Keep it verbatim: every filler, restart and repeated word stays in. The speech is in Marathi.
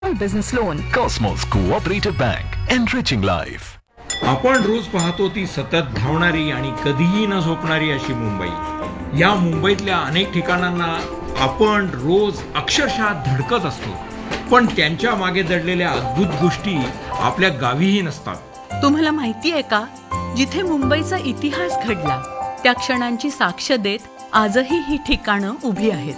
business loan. Cosmos Cooperative Bank, enriching life. आपण रोज पाहतो ती सतत धावणारी आणि कधीही न झोपणारी अशी मुंबई. या मुंबईतल्या अनेक ठिकाणांना आपण रोज अक्षरशः धडकत असतो, पण त्यांच्या मागे दडलेल्या अद्भुत गोष्टी आपल्या गावीही नसतात. तुम्हाला माहिती आहे का, जिथे मुंबईचा इतिहास घडला त्या क्षणांची साक्ष देत आजही ही ठिकाणं उभी आहेत.